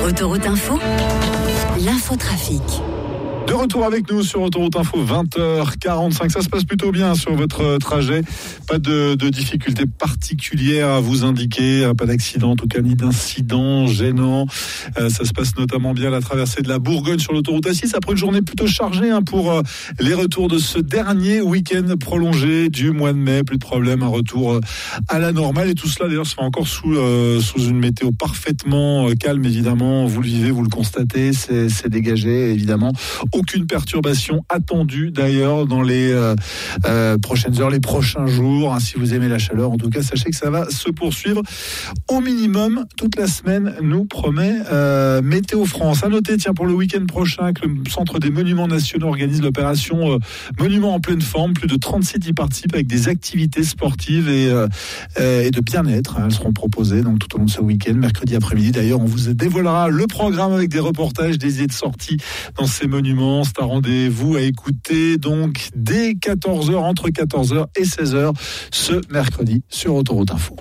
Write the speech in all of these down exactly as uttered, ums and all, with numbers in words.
Autoroute Info, l'infotrafic. De retour avec nous sur Autoroute Info, vingt heures quarante-cinq. Ça se passe plutôt bien sur votre trajet. Pas de, de difficultés particulières à vous indiquer. Pas d'accident, en tout cas, ni d'incident gênant. Euh, ça se passe notamment bien à la traversée de la Bourgogne sur l'autoroute A six. Après une journée plutôt chargée hein, pour euh, les retours de ce dernier week-end prolongé du mois de mai. Plus de problème, un retour euh, à la normale. Et tout cela, d'ailleurs, se fait encore sous, euh, sous une météo parfaitement euh, calme, évidemment. Vous le vivez, vous le constatez. C'est, c'est dégagé, évidemment. Aucune perturbation attendue d'ailleurs dans les euh, euh, prochaines heures, les prochains jours. Hein, si vous aimez la chaleur, en tout cas, sachez que ça va se poursuivre au minimum toute la semaine, nous promet euh, Météo France. À noter, tiens, pour le week-end prochain, que le Centre des Monuments Nationaux organise l'opération euh, Monuments en pleine forme. Plus de trente sites y participent avec des activités sportives et, euh, et de bien-être. Hein, elles seront proposées donc tout au long de ce week-end, mercredi après-midi. D'ailleurs, on vous dévoilera le programme avec des reportages, des idées de sortie dans ces monuments. C'est un rendez-vous à écouter donc dès quatorze heures, entre quatorze heures et seize heures ce mercredi sur Autoroute Info.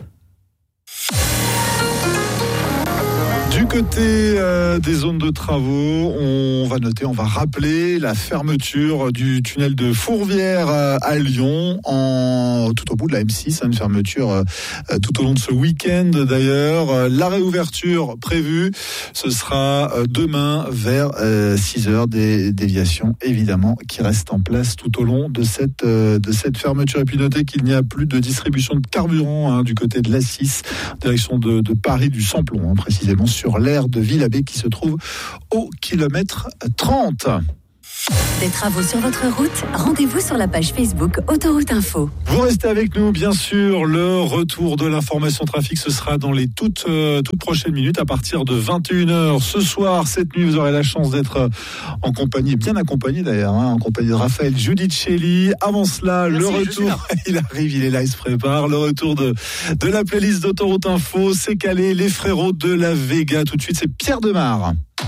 Du côté euh, des zones de travaux, on va noter, on va rappeler la fermeture du tunnel de Fourvière euh, à Lyon, en, tout au bout de la M six, hein, une fermeture euh, tout au long de ce week-end d'ailleurs. Euh, la réouverture prévue, ce sera euh, demain vers euh, six heures, des déviations évidemment qui restent en place tout au long de cette, euh, de cette fermeture. Et puis notez qu'il n'y a plus de distribution de carburant hein, du côté de l'A six, direction de, de Paris, du Samplon, hein, précisément sur l'aire de Villabé qui se trouve au kilomètre trente. Des travaux sur votre route, rendez-vous sur la page Facebook Autoroute Info. Vous restez avec nous, bien sûr. Le retour de l'information trafic, ce sera dans les toutes, euh, toutes prochaines minutes à partir de vingt et une heures. Ce soir, cette nuit, vous aurez la chance d'être en compagnie, bien accompagné d'ailleurs, hein, en compagnie de Raphaël Giudicelli. Avant cela, merci, le retour, il arrive, il est là, il se prépare. Le retour de, de la playlist d'Autoroute Info, c'est calé, les frérots de la Vega. Tout de suite, c'est Pierre Demar.